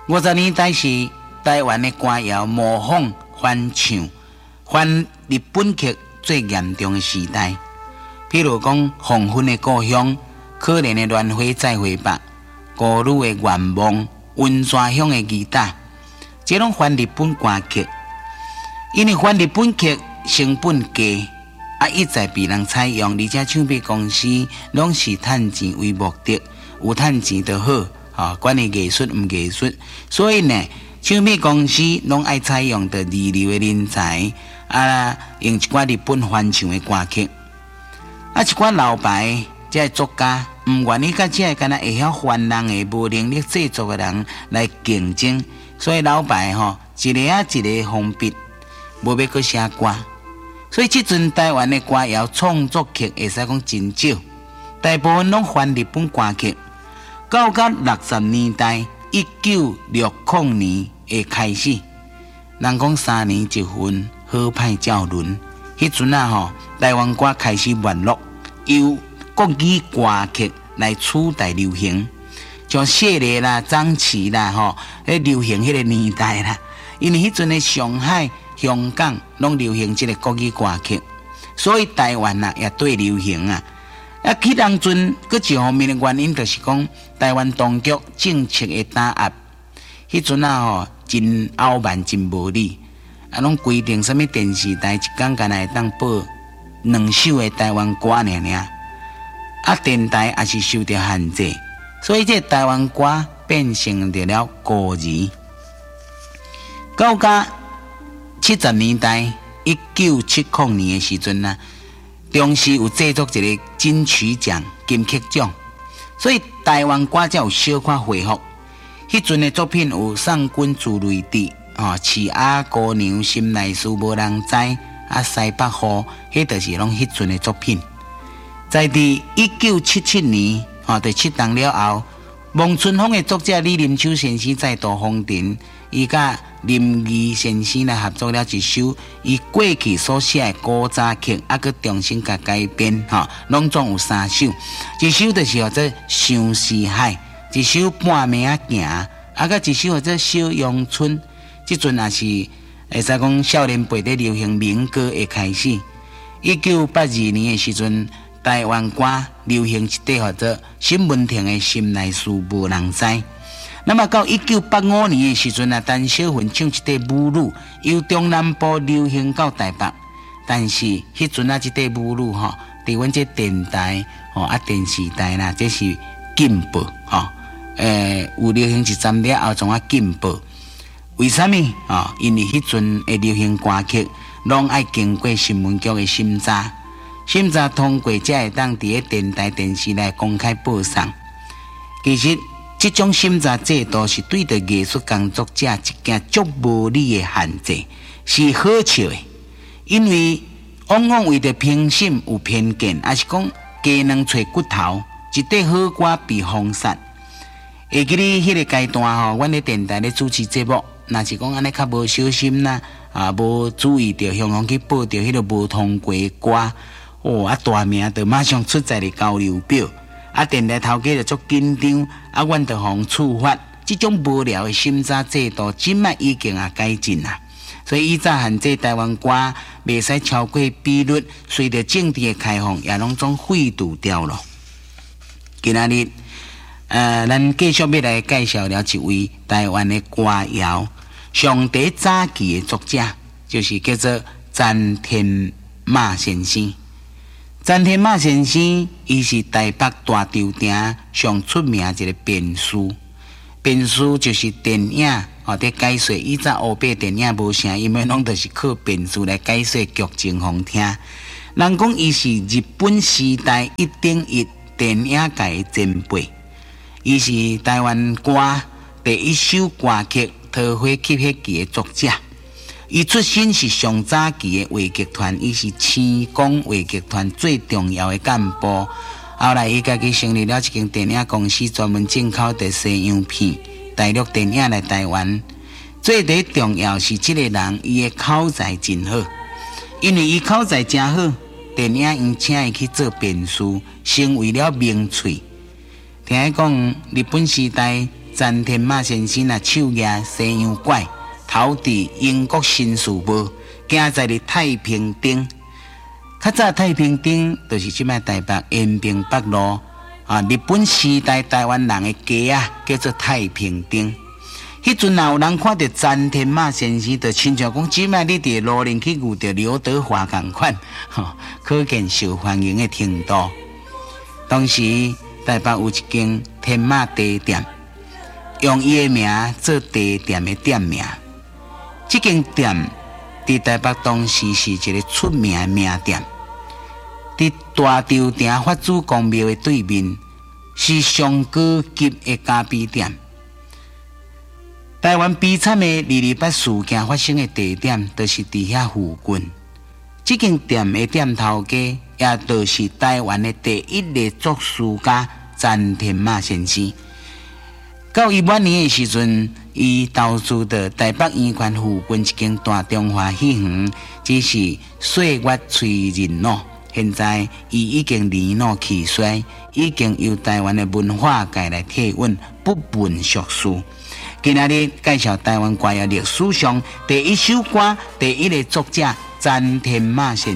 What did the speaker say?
50年代是台湾的歌谣模仿翻唱反日本客最严重的时代。譬如讲黄昏的故乡、可怜的鸾花再会吧、孤女的愿望、温泉乡的吉他，这拢反日本歌曲。因为反日本曲成本低，一再被人采用，而且唱片公司拢是赚钱为目的，有赚钱就好，管你艺术唔艺术。所以呢，唱片公司拢爱采用着二流的人才，用一寡日本翻唱的歌曲。一寡老牌这作家唔愿意甲这敢若会晓翻人的无能力制作的人来竞争，所以老牌一个一个封闭，无要去写歌。所以即阵台湾的歌谣创作曲会使讲真少，大部分拢翻日本歌曲。到60年代，1960年会开始，人讲3年一分，好歹照轮。迄阵台湾歌开始没落，由国语歌曲来取代流行，像谢丽啦、张琪啦，流行迄个年代啦。因为迄阵的上海、香港拢流行这个国语歌曲，所以台湾也对流行去当阵，佫一方面的原因就是讲，台湾当局政策的打压，迄阵真傲慢、真无理，拢规定什么电视台一天敢若会当播2首的台湾歌尔，电台也是受到限制，所以这台湾歌变成了孤儿。到70年代，1970年的时阵中视有制作一个金曲奖、金曲奖，所以台湾歌才有小可恢复。迄阵的作品有《送君自雷地》、《饲鸭姑娘心内事无人知》、西北雨，迄就是拢迄阵的作品。在1977年，在7档了后，望春风的作者李林秋先生再度风尘，伊甲林义先生来合作了一首伊过去所写的古早曲，佮重新甲改编，拢总有3首。一首就是叫做《相思海》，一首《半暝行》，佮一首叫做《小阳春》。即阵也是会使讲少年辈在流行民歌的开始。1982年的时阵，台湾歌流行一块叫做沈文婷的《心内事无人知》。那么到1985年的时阵陈小云唱一块母语，由中南部流行到台北。但是迄阵这块母语伫阮这电台电视台啦，这是禁播有流行一阵了后，总禁播。为什么因为迄阵的流行歌曲拢爱经过新闻局的审查，审查通过才会当伫电台、电视来公开播送。其实这种审查制度是对着艺术工作者一件足无理的限制，是好笑的。因为往往为着评审有偏见，也是讲鸡卵找骨头，一块好歌被封杀。会记哩迄个阶段阮咧电台咧主持节目，若是讲安尼较无小心啦，无注意到向去报着迄个无通过的歌，大名就马上出在咧交流表。电台头家就足紧张，阮就互处罚。这种无聊的审查制度，今麦已经改进啦。所以以早限制台湾歌袂使超过比率，随着政治的开放，也拢总废除掉了。今仔日，咱继续要来介绍了一位台湾的歌谣上第早期的作者，就是叫做詹天马先生。詹天马先生，伊是台北大潮亭上出名一个编书。编书就是电影，在解说以前欧北电影无啥，因为拢就是靠编书来解说剧情互听。人讲伊是日本时代1:1电影界的前辈，伊是台湾歌第一首歌曲《桃花泣》迄期的作者。伊出身是上早期的话剧团，伊是青光话剧团最重要的干部。后来伊家己成立了一间电影公司，专门进口的西洋片、大陆电影来台湾。最第重要是这个人，伊的口才真好，因为伊口才真好，电影院请伊去做编书，成为了名嘴。听讲日本时代詹天马先生手举西洋拐，头伫英国新事务，行在哩太平町。较早太平町就是即摆台北延平北路日本时代台湾人的街叫做太平町。迄阵若有人看到詹天马先生，就亲像讲即摆你伫路林去遇到刘德华共款，可见受欢迎的程度。当时台北有一间天马茶店，用伊的名做茶店的店名。这间店伫台北当时是一个出名的名店，伫大潮亭法主公庙的对面，是上高级的咖啡店。台湾悲惨的228事件发生的地点，就是伫遐附近。这间店的店头家，也就是台湾的第一个作词家詹天马先生。到伊晚年的时阵，伊投资到台北圆环附近一间大中华戏园，只是岁月催人老。现在伊已经年老气衰，已经由台湾的文化界来替阮不问俗事。今仔日介绍台湾歌谣历史上第一首歌第一个作者詹天马先生。